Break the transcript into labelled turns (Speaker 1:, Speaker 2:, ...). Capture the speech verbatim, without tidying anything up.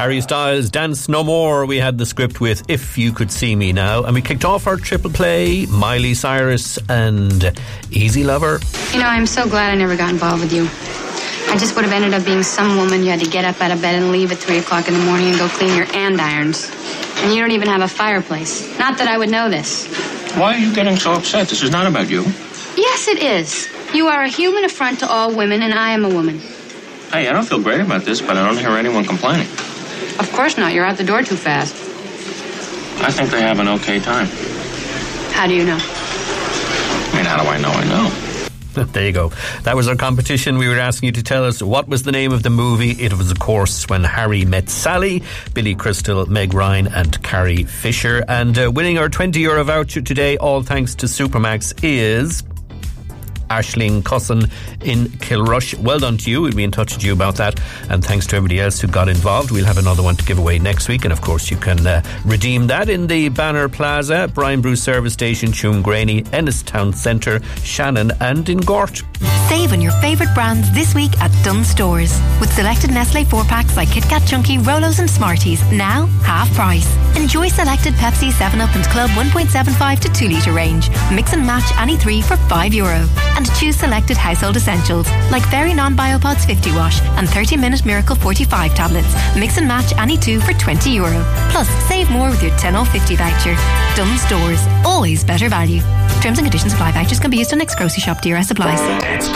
Speaker 1: Harry Styles, Dance No More. We had the script with If You Could See Me Now, and we kicked off our triple play, Miley Cyrus and Easy Lover.
Speaker 2: You know, I'm so glad I never got involved with you. I just would have ended up being some woman you had to get up out of bed and leave at three o'clock in the morning and go clean your andirons. And you don't even have a fireplace. Not that I would know this.
Speaker 3: Why are you getting so upset? This is not about you.
Speaker 2: Yes, it is. You are a human affront to all women, and I am a woman.
Speaker 3: Hey, I don't feel great about this, but I don't hear anyone complaining.
Speaker 2: Of course not. You're out the door too fast.
Speaker 3: I think they have an okay time.
Speaker 2: How do you know?
Speaker 3: I mean, how do I know I know?
Speaker 1: There you go. That was our competition. We were asking you to tell us what was the name of the movie. It was, of course, When Harry Met Sally. Billy Crystal, Meg Ryan and Carrie Fisher. And uh, winning our twenty euro voucher today, all thanks to Supermax, is Aisling Cusson in Kilrush. Well done to you. We'll be in touch with you about that, and thanks to everybody else who got involved. We'll have another one to give away next week, and of course you can uh, redeem that in the Banner Plaza, Brian Bruce Service Station, Tuamgraney, Ennis Town Centre, Shannon and in Gort.
Speaker 4: Save on your favourite brands this week at Dunnes Stores, with selected Nestle four packs like Kit Kat Chunky, Rolos and Smarties, now half price. Enjoy selected Pepsi, seven up and Club one point seven five to two litre range. Mix and match any three for five euro. And choose selected household essentials like Very Non-Biopods fifty wash and thirty minute Miracle forty-five tablets. Mix and match any two for twenty euro. Plus, save more with your ten off fifty voucher. Dunnes Stores, always better value. Terms and conditions apply. Vouchers can be used on next grocery shop. D R S applies.